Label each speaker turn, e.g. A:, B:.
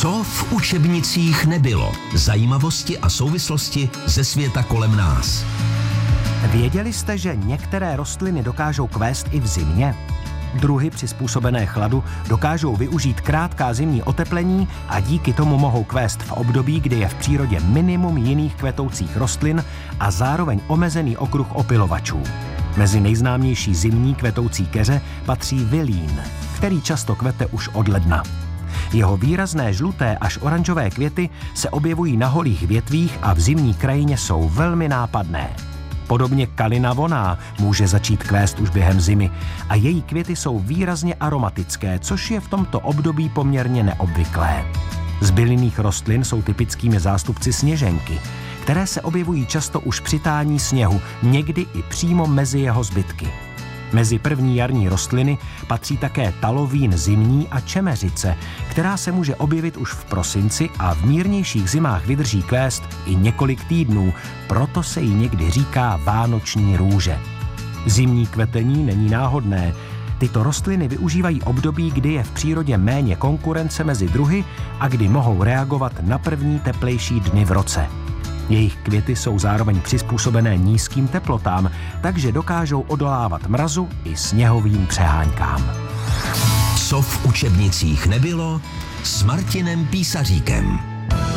A: Co v učebnicích nebylo? Zajímavosti a souvislosti ze světa kolem nás.
B: Věděli jste, že některé rostliny dokážou kvést i v zimě? Druhy přizpůsobené chladu dokážou využít krátká zimní oteplení a díky tomu mohou kvést v období, kdy je v přírodě minimum jiných kvetoucích rostlin a zároveň omezený okruh opylovačů. Mezi nejznámější zimní kvetoucí keře patří vilín, který často kvete už od ledna. Jeho výrazné žluté až oranžové květy se objevují na holých větvích a v zimní krajině jsou velmi nápadné. Podobně kalina vonná může začít kvést už během zimy a její květy jsou výrazně aromatické, což je v tomto období poměrně neobvyklé. Z bylinných rostlin jsou typickými zástupci sněženky, které se objevují často už při tání sněhu, někdy i přímo mezi jeho zbytky. Mezi první jarní rostliny patří také talovín zimní a čemeřice, která se může objevit už v prosinci a v mírnějších zimách vydrží kvést i několik týdnů, proto se jí někdy říká vánoční růže. Zimní kvetení není náhodné. Tyto rostliny využívají období, kdy je v přírodě méně konkurence mezi druhy a kdy mohou reagovat na první teplejší dny v roce. Jejich květy jsou zároveň přizpůsobené nízkým teplotám, takže dokážou odolávat mrazu i sněhovým přeháňkám.
A: Co v učebnicích nebylo s Martinem Písaříkem.